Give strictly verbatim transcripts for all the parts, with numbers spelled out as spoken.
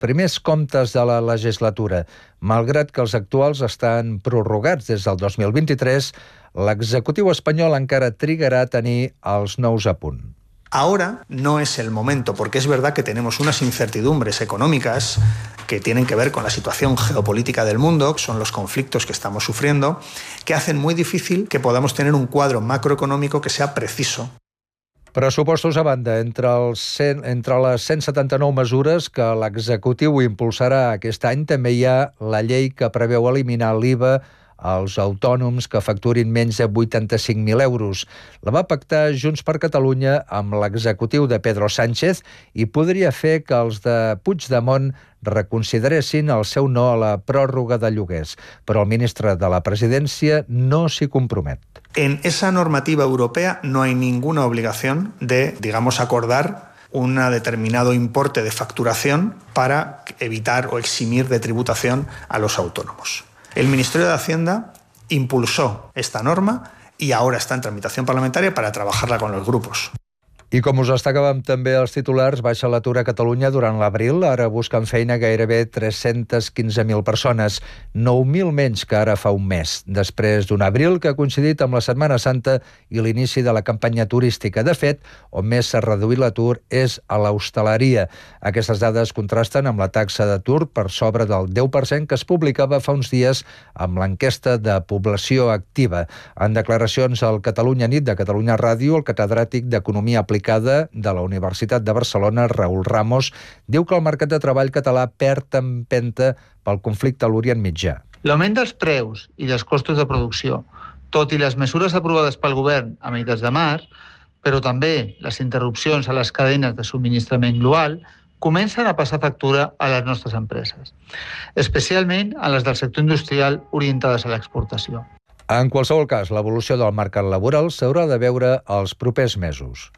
primers comptes de la legislatura. Malgrat que els actuals estan prorrogats des del dos mil vint-i-tres, l'executiu espanyol encara trigarà a tenir els nous a punt. Ahora no es el momento, porque es verdad que tenemos unas incertidumbres económicas que tienen que ver con la situación geopolítica del mundo, que son los conflictos que estamos sufriendo, que hacen muy difícil que podamos tener un cuadro macroeconómico que sea preciso. Pressupostos a banda, entre, els cent, entre les cent setanta-nou mesures que l'executiu impulsarà aquest any també hi ha la llei que preveu eliminar l'I V A als autònoms que facturin menys de vuitanta-cinc mil euros. La va pactar Junts per Catalunya amb l'executiu de Pedro Sánchez i podria fer que els de Puigdemont reconsideressin el seu no a la pròrroga de lloguers, però el ministre de la Presidència no s'hi compromet. En esa normativa europea no hay ninguna obligación de, digamos, acordar un determinado importe de facturación para evitar o eximir de tributación a los autónomos. El Ministerio de Hacienda impulsó esta norma y ahora está en tramitación parlamentaria para trabajarla con los grupos. I com us destacàvem també els titulars, baixa l'atur a Catalunya durant l'abril. Ara busquen feina gairebé tres-centes quinze mil persones, nou mil menys que ara fa un mes, després d'un abril que ha coincidit amb la Setmana Santa i l'inici de la campanya turística. De fet, on més s'ha reduït l'atur és a l'hostaleria. Aquestes dades contrasten amb la taxa d'atur per sobre del deu per cent que es publicava fa uns dies amb l'enquesta de població activa. En declaracions al Catalunya Nit de Catalunya Ràdio, el catedràtic d'Economia Aplicada de la Universitat de Barcelona, Raül Ramos, diu que el mercat de treball català perd empenta pel conflicte a l'Orient Mitjà. L'augment dels preus i dels costos de producció, tot i les mesures aprovades pel govern a meitats de març, però també les interrupcions a les cadenes de subministrament global, comencen a passar factura a les nostres empreses, especialment a les del sector industrial orientades a l'exportació. En qualsevol cas, l'evolució del mercat laboral s'haurà de veure els propers mesos.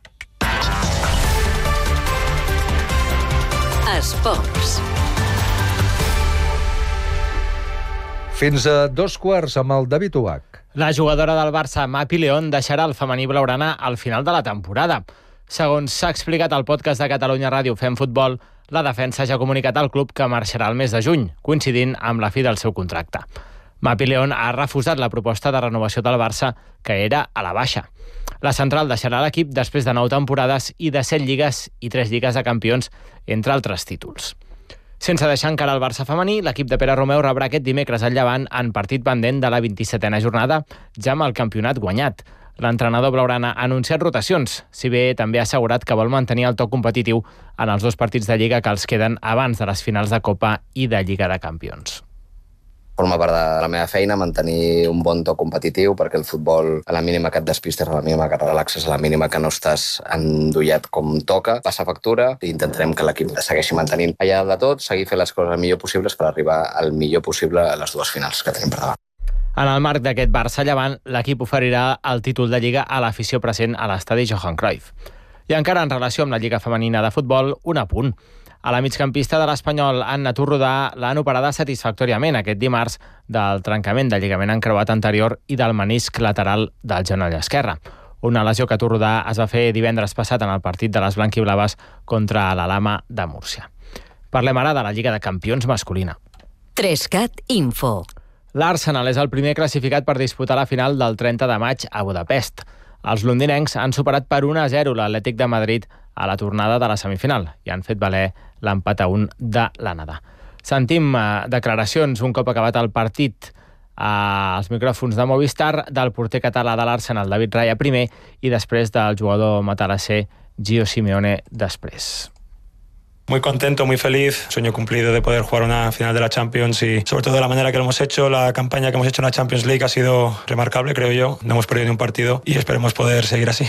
Esports. Fins a dos quarts amb el David Ubach. La jugadora del Barça, Mapi León, deixarà el femení blaugrana al final de la temporada. Segons s'ha explicat al podcast de Catalunya Ràdio Fem Futbol, la defensa ja ha comunicat al club que marxarà el mes de juny, coincidint amb la fi del seu contracte. Mapi León ha refusat la proposta de renovació del Barça, que era a la baixa. La central deixarà l'equip després de nou temporades i de set lligues i tres lligues de campions, entre altres títols. Sense deixar encara el Barça femení, l'equip de Pere Romeu rebrà aquest dimecres al Llevant en partit pendent de la vint-i-setena jornada, ja amb el campionat guanyat. L'entrenador blaugrana ha anunciat rotacions, si bé també ha assegurat que vol mantenir el to competitiu en els dos partits de Lliga que els queden abans de les finals de Copa i de Lliga de Campions. Forma part de la meva feina mantenir un bon to competitiu, perquè el futbol, a la mínima que et despistes, a la mínima que et relaxes, a la mínima que no estàs endollat com toca, passa factura i intentarem que l'equip segueixi mantenint allà de tot, seguir fent les coses el millor possibles per arribar al millor possible a les dues finals que tenim per davant. En el marc d'aquest Barça-Llevant, l'equip oferirà el títol de Lliga a l'afició present a l'estadi Johan Cruyff. I encara en relació amb la Lliga Femenina de Futbol, un apunt. A la migcampista de l'Espanyol, Anna Turrodà, l'han operada satisfactòriament aquest dimarts del trencament del lligament encreuat anterior i del menisc lateral del genoll esquerre. Una lesió que Turrodà es va fer divendres passat en el partit de les blanquiblaves contra l'Alhama de Múrcia. Parlem ara de la Lliga de Campions masculina. Trescat Info. L'Arsenal és el primer classificat per disputar la final del trenta de maig a Budapest. Els londinencs han superat per un a zero l'Atlètic de Madrid a la tornada de la semifinal i han fet valer l'empat a un de l'Anada. Sentim eh, declaracions un cop acabat el partit als micròfons de Movistar del porter català de l'Arsenal, David Raya, primer, i després del jugador matalasser Gio Simeone després. Muy contento, muy feliz, sueño cumplido de poder jugar una final de la Champions y sobre todo de la manera que lo hemos hecho, la campaña que hemos hecho en la Champions League ha sido remarcable, creo yo, no hemos perdido ni un partido y esperemos poder seguir así.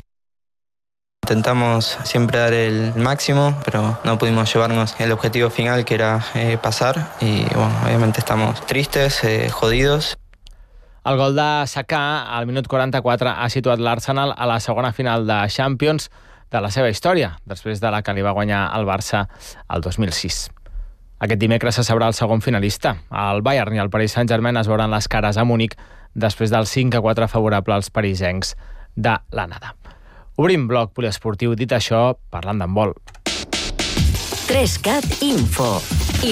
Intentamos siempre dar el máximo, pero no pudimos llevarnos el objetivo final que era eh, pasar y bueno, obviamente estamos tristes, eh, jodidos. El gol de Saka al minut quaranta-quatre ha situat l'Arsenal a la segona final de Champions de la seva història, després de la que li va guanyar el Barça el dos mil sis. Aquest dimecres se sabrà el segon finalista. El Bayern i el Paris Saint-Germain es veuran les cares a Múnich després del cinc a quatre favorable als parisencs de l'Anada. Obrim bloc poliesportiu, dit això, parlant d'handbol. tres cat Info.